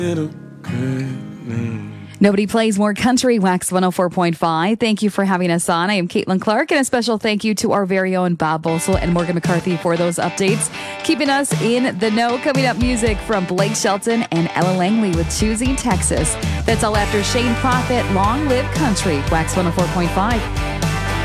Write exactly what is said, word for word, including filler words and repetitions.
Nobody plays more country. Wax one oh four point five. Thank you for having us on. I am Caitlin Clark, and a special thank you to our very own Bob Bosel and Morgan McCarthy for those updates, keeping us in the know. Coming up, music from Blake Shelton and Ella Langley with Choosing Texas. That's all after Shane Prophet, Long Live Country. Wax one oh four point five.